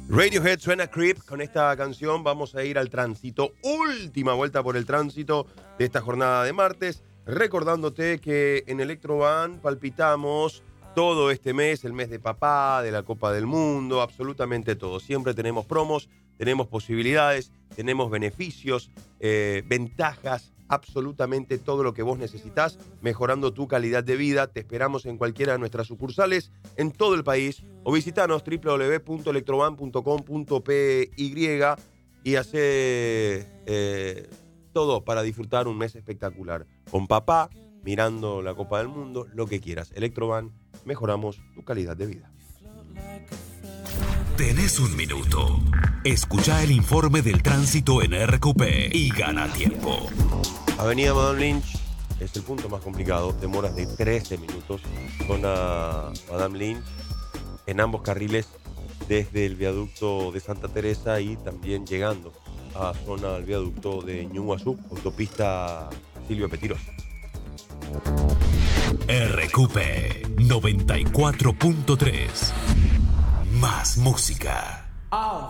Radiohead suena Creep. Con esta canción vamos a ir al tránsito. Última vuelta por el tránsito de esta jornada de martes. Recordándote que en Electrovan palpitamos todo este mes, el mes de papá, de la Copa del Mundo, absolutamente todo. Siempre tenemos promos, tenemos posibilidades, tenemos beneficios, ventajas, absolutamente todo lo que vos necesitás, mejorando tu calidad de vida. Te esperamos en cualquiera de nuestras sucursales en todo el país o visitanos www.electrovan.com.py y hace todo para disfrutar un mes espectacular. Con papá, mirando la Copa del Mundo, lo que quieras. Electrovan, mejoramos tu calidad de vida. Tenés un minuto. Escucha el informe del tránsito en RQP y gana tiempo. Avenida Madame Lynch es el punto más complicado. Demoras de 13 minutos. Zona Madame Lynch en ambos carriles desde el viaducto de Santa Teresa y también llegando a zona del viaducto de Ñuguazú, autopista Silvio Petiros. RQP 94.3. Más música.